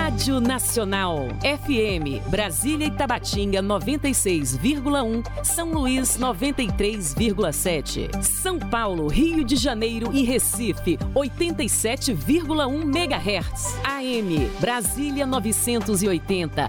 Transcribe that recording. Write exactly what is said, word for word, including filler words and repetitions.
Rádio Nacional. F M, Brasília e Tabatinga noventa e seis vírgula um, São Luís noventa e três vírgula sete. São Paulo, Rio de Janeiro e Recife oitenta e sete vírgula um megahertz. A M, Brasília novecentos e oitenta,